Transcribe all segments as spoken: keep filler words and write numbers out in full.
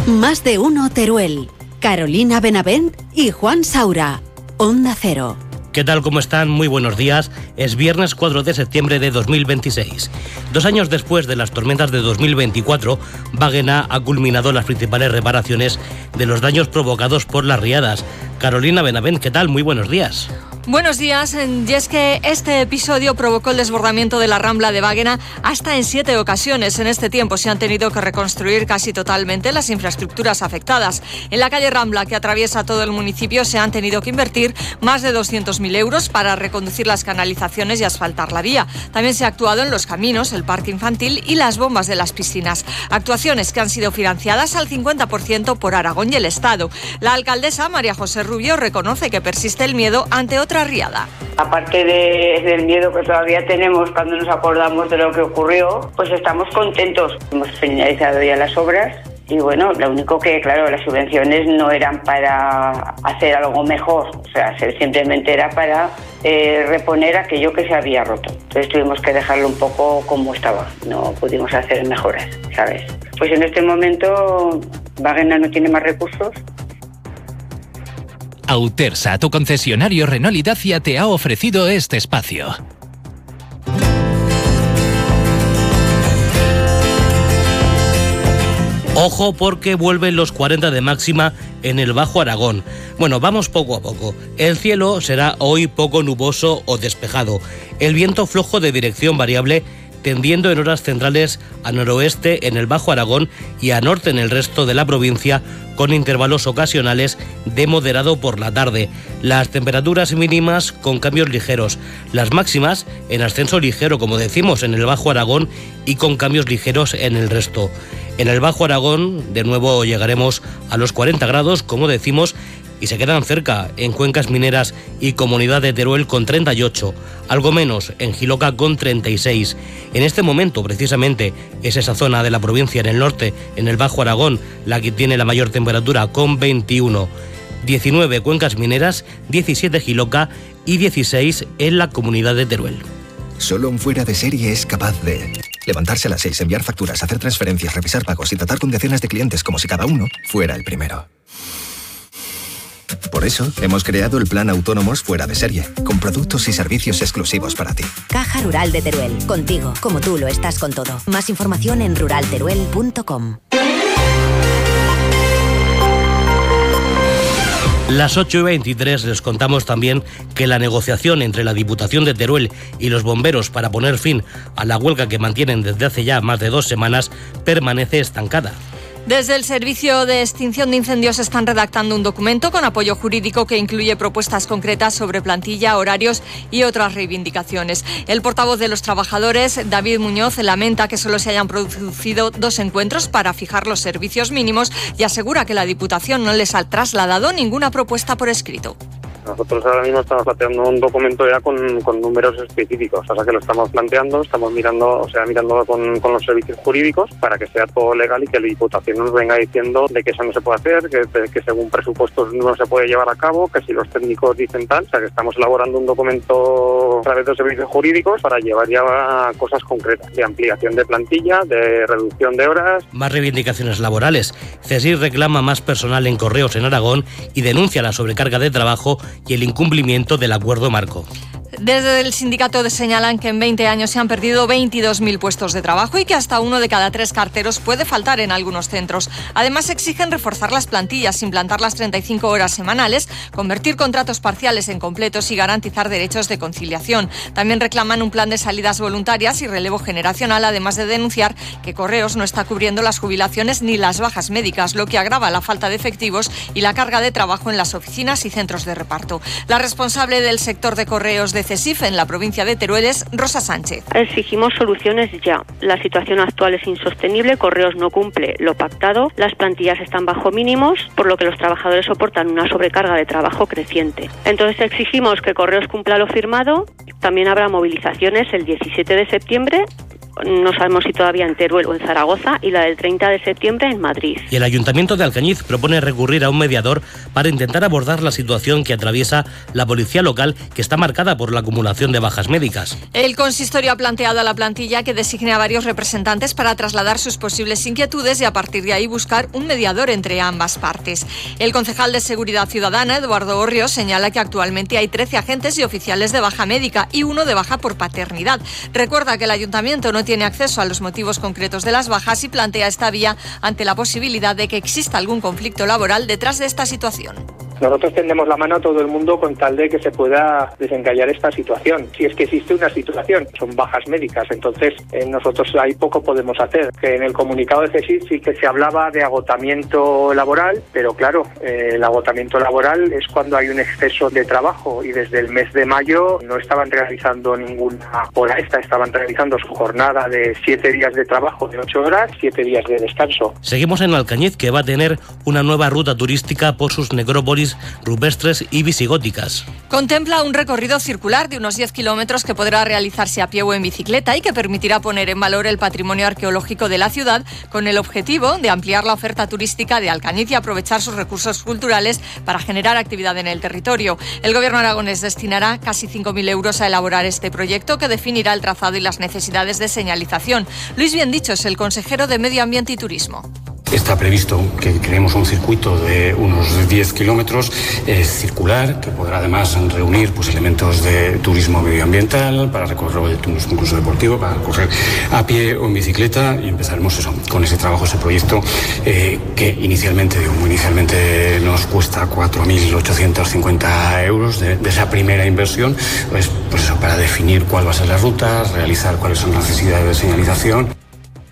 Más de uno Teruel. Carolina Benavent y Juan Saura. Onda Cero. ¿Qué tal? ¿Cómo están? Muy buenos días. Es viernes cuatro de septiembre de dos mil veintiséis. Dos años después de las tormentas de dos mil veinticuatro, Vagena ha culminado las principales reparaciones de los daños provocados por las riadas. Carolina Benavent, ¿qué tal? Muy buenos días. Buenos días, y es que este episodio provocó el desbordamiento de la Rambla de Vagena hasta en siete ocasiones. En este tiempo se han tenido que reconstruir casi totalmente las infraestructuras afectadas. En la calle Rambla, que atraviesa todo el municipio, se han tenido que invertir más de doscientos mil euros para reconducir las canalizaciones y asfaltar la vía. También se ha actuado en los caminos, el parque infantil y las bombas de las piscinas. Actuaciones que han sido financiadas al cincuenta por ciento por Aragón y el Estado. La alcaldesa, María José Rubio, reconoce que persiste el miedo ante otra riada. Aparte de, del miedo que todavía tenemos cuando nos acordamos de lo que ocurrió, pues estamos contentos. Hemos finalizado ya las obras y bueno, lo único que, claro, las subvenciones no eran para hacer algo mejor, o sea, simplemente era para eh, reponer aquello que se había roto. Entonces tuvimos que dejarlo un poco como estaba, no pudimos hacer mejoras, ¿sabes? Pues en este momento Vagena no tiene más recursos. Autersa, tu concesionario Renault y Dacia, te ha ofrecido este espacio. Ojo porque vuelven los cuarenta de máxima en el Bajo Aragón. Bueno, vamos poco a poco. El cielo será hoy poco nuboso o despejado. El viento flojo de dirección variable tendiendo en horas centrales a noroeste en el Bajo Aragón y a norte en el resto de la provincia, con intervalos ocasionales de moderado por la tarde. Las temperaturas mínimas con cambios ligeros, las máximas en ascenso ligero, como decimos, en el Bajo Aragón y con cambios ligeros en el resto. En el Bajo Aragón, de nuevo llegaremos a los cuarenta grados, como decimos, y se quedan cerca en cuencas mineras y Comunidad de Teruel con treinta y ocho, algo menos en Jiloca con treinta y seis. En este momento, precisamente, es esa zona de la provincia en el norte, en el Bajo Aragón, la que tiene la mayor temperatura con veintiuno. diecinueve cuencas mineras, diecisiete Jiloca y dieciséis en la Comunidad de Teruel. Solo un fuera de serie es capaz de levantarse a las seis, enviar facturas, hacer transferencias, revisar pagos y tratar con decenas de clientes como si cada uno fuera el primero. Por eso, hemos creado el Plan Autónomos Fuera de Serie, con productos y servicios exclusivos para ti. Caja Rural de Teruel, contigo, como tú lo estás con todo. Más información en rural teruel punto com. Las ocho y veintitrés les contamos también que la negociación entre la Diputación de Teruel y los bomberos para poner fin a la huelga que mantienen desde hace ya más de dos semanas permanece estancada. Desde el Servicio de Extinción de Incendios están redactando un documento con apoyo jurídico que incluye propuestas concretas sobre plantilla, horarios y otras reivindicaciones. El portavoz de los trabajadores, David Muñoz, lamenta que solo se hayan producido dos encuentros para fijar los servicios mínimos y asegura que la Diputación no les ha trasladado ninguna propuesta por escrito. Nosotros ahora mismo estamos planteando un documento ya con, con números específicos, o sea que lo estamos planteando, estamos mirando, o sea, mirándolo con, con los servicios jurídicos para que sea todo legal y que la Diputación nos venga diciendo de que eso no se puede hacer, que, que según presupuestos no se puede llevar a cabo, que si los técnicos dicen tal, o sea que estamos elaborando un documento a través de los servicios jurídicos para llevar ya cosas concretas, de ampliación de plantilla, de reducción de horas. Más reivindicaciones laborales. CESIR reclama más personal en Correos en Aragón y denuncia la sobrecarga de trabajo y el incumplimiento del acuerdo marco. Desde el sindicato señalan que en veinte años se han perdido veintidós mil puestos de trabajo y que hasta uno de cada tres carteros puede faltar en algunos centros. Además, exigen reforzar las plantillas, implantar las treinta y cinco horas semanales, convertir contratos parciales en completos y garantizar derechos de conciliación. También reclaman un plan de salidas voluntarias y relevo generacional, además de denunciar que Correos no está cubriendo las jubilaciones ni las bajas médicas, lo que agrava la falta de efectivos y la carga de trabajo en las oficinas y centros de reparto. La responsable del sector de Correos de CESIF en la provincia de Teruel es Rosa Sánchez. Exigimos soluciones ya. La situación actual es insostenible, Correos no cumple lo pactado, las plantillas están bajo mínimos, por lo que los trabajadores soportan una sobrecarga de trabajo creciente. Entonces exigimos que Correos cumpla lo firmado. También habrá movilizaciones el diecisiete de septiembre no sabemos si todavía en Teruel o en Zaragoza, y la del treinta de septiembre en Madrid. Y el Ayuntamiento de Alcañiz propone recurrir a un mediador para intentar abordar la situación que atraviesa la policía local, que está marcada por la acumulación de bajas médicas. El consistorio ha planteado a la plantilla que designe a varios representantes para trasladar sus posibles inquietudes y a partir de ahí buscar un mediador entre ambas partes. El concejal de Seguridad Ciudadana, Eduardo Orrio, señala que actualmente hay trece agentes y oficiales de baja médica y uno de baja por paternidad. Recuerda que el ayuntamiento no tiene acceso a los motivos concretos de las bajas y plantea esta vía ante la posibilidad de que exista algún conflicto laboral detrás de esta situación. Nosotros tendemos la mano a todo el mundo con tal de que se pueda desencallar esta situación. Si es que existe una situación, son bajas médicas, entonces eh, nosotros ahí poco podemos hacer. Que en el comunicado de CESIF sí que se hablaba de agotamiento laboral, pero claro, eh, el agotamiento laboral es cuando hay un exceso de trabajo y desde el mes de mayo no estaban realizando ninguna hora extra, estaban realizando su jornada de siete días de trabajo de ocho horas, siete días de descanso. Seguimos en Alcañiz, que va a tener una nueva ruta turística por sus necrópolis rupestres y visigóticas. Contempla un recorrido circular de unos diez kilómetros que podrá realizarse a pie o en bicicleta y que permitirá poner en valor el patrimonio arqueológico de la ciudad, con el objetivo de ampliar la oferta turística de Alcañiz y aprovechar sus recursos culturales para generar actividad en el territorio. El gobierno aragonés destinará casi cinco mil euros a elaborar este proyecto, que definirá el trazado y las necesidades de señalización. Luis Biendicho es el consejero de Medio Ambiente y Turismo. Está previsto que creemos un circuito de unos diez kilómetros eh, circular, que podrá además reunir pues, elementos de turismo medioambiental, para recorrer el turismo incluso deportivo, para recorrer a pie o en bicicleta, y empezaremos eso, con ese trabajo, ese proyecto eh, que inicialmente, digo, inicialmente nos cuesta cuatro mil ochocientos cincuenta euros de, de esa primera inversión, pues, pues eso, para definir cuál va a ser la ruta, realizar cuáles son las necesidades de señalización.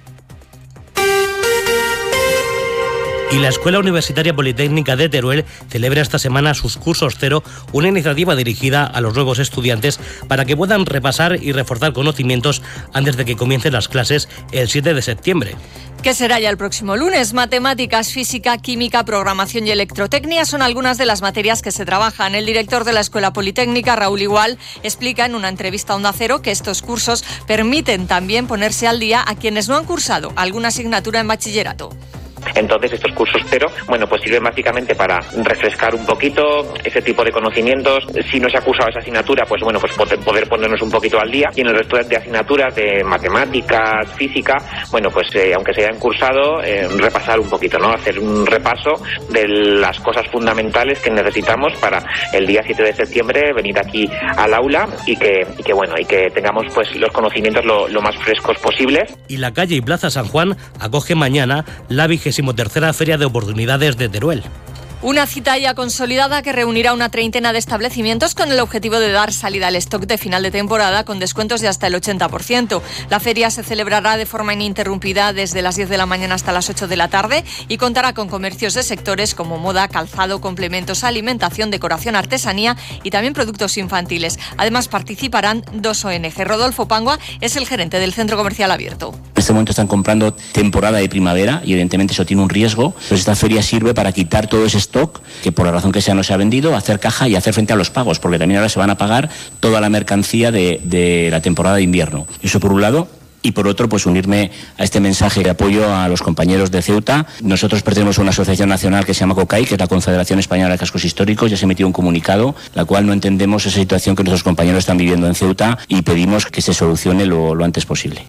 Y la Escuela Universitaria Politécnica de Teruel celebra esta semana sus cursos cero, una iniciativa dirigida a los nuevos estudiantes para que puedan repasar y reforzar conocimientos antes de que comiencen las clases el siete de septiembre. Que será ya el próximo lunes. Matemáticas, física, química, programación y electrotecnia son algunas de las materias que se trabajan. El director de la Escuela Politécnica, Raúl Igual, explica en una entrevista a Onda Cero que estos cursos permiten también ponerse al día a quienes no han cursado alguna asignatura en bachillerato. Entonces estos cursos cero, bueno, pues sirven básicamente para refrescar un poquito ese tipo de conocimientos. Si no se ha cursado esa asignatura, pues bueno, pues poder ponernos un poquito al día. Y en el resto de asignaturas de matemáticas, física, bueno, pues eh, aunque se hayan cursado, eh, repasar un poquito, ¿no? Hacer un repaso de las cosas fundamentales que necesitamos para el día siete de septiembre venir aquí al aula y que, y que bueno, y que tengamos pues los conocimientos lo, lo más frescos posibles. Y la calle y Plaza San Juan acoge mañana la vigésima tercera Feria de Oportunidades de Teruel. Una cita ya consolidada que reunirá una treintena de establecimientos con el objetivo de dar salida al stock de final de temporada con descuentos de hasta el ochenta por ciento. La feria se celebrará de forma ininterrumpida desde las diez de la mañana hasta las ocho de la tarde y contará con comercios de sectores como moda, calzado, complementos, alimentación, decoración, artesanía y también productos infantiles. Además participarán dos O N G. Rodolfo Pangua es el gerente del Centro Comercial Abierto. En este momento están comprando temporada de primavera y evidentemente eso tiene un riesgo. Entonces esta feria sirve para quitar todo ese stock que por la razón que sea no se ha vendido, hacer caja y hacer frente a los pagos, porque también ahora se van a pagar toda la mercancía de, de la temporada de invierno. Eso por un lado. Y por otro, pues unirme a este mensaje de apoyo a los compañeros de Ceuta. Nosotros pertenecemos a una asociación nacional que se llama COCAI, que es la Confederación Española de Cascos Históricos. Ya se emitió un comunicado, la cual no entendemos esa situación que nuestros compañeros están viviendo en Ceuta y pedimos que se solucione lo, lo antes posible.